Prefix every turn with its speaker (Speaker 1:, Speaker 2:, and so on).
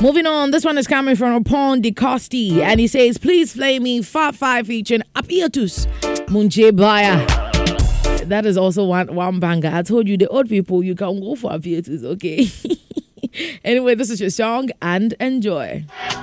Speaker 1: Moving on, this one is coming from Pon de Costi, and he says, please play me Fat 5 featuring Apietus Munche Baya. That is also one banger. I told you, the old people, you can go for Apietus, okay? Anyway, this is your song, and enjoy.